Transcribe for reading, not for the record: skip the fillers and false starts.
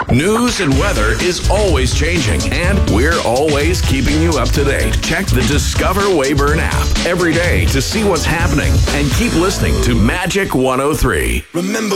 News and weather is always changing, and we're always keeping you up to date. Check the Discover Weyburn app every day to see what's happening and keep listening to Magic 103. Remember